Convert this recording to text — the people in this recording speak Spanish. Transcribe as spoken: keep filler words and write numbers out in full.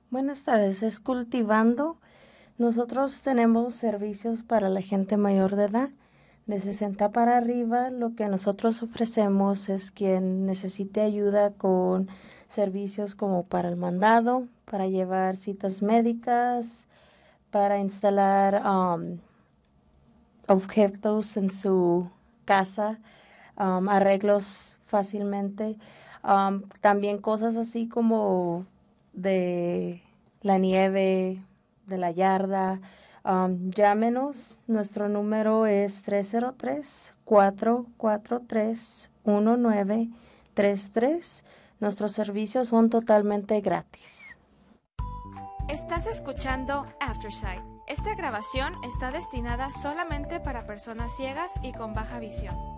Buenas tardes, es Cultivando. Nosotros tenemos servicios para la gente mayor de edad, de sesenta para arriba. Lo que nosotros ofrecemos es quien necesite ayuda con servicios como para el mandado, para llevar citas médicas, para instalar um, objetos en su casa, um, arreglos fácilmente. Um, también cosas así como de la nieve, de la yarda. Um, llámenos, nuestro número es tres cero tres, cuatro cuatro tres, uno nueve tres tres. Nuestros servicios son totalmente gratis. Estás escuchando Aftersight. Esta grabación está destinada solamente para personas ciegas y con baja visión.